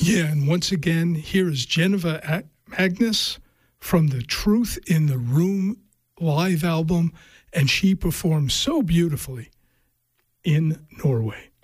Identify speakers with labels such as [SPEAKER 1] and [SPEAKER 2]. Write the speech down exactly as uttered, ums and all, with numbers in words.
[SPEAKER 1] Yeah, and once again, here is Geneva Magnus from the Truth in the Room live album, and she performs so beautifully in Norway.